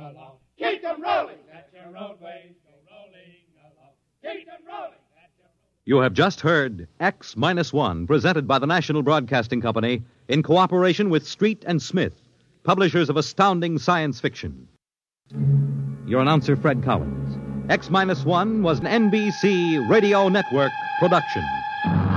along. Keep them rolling. That's your roadways. Go rolling along. Keep them rolling. You have just heard X-1, presented by the National Broadcasting Company in cooperation with Street and Smith, publishers of astounding science fiction. Your announcer, Fred Collins. X-1 was an NBC Radio Network production.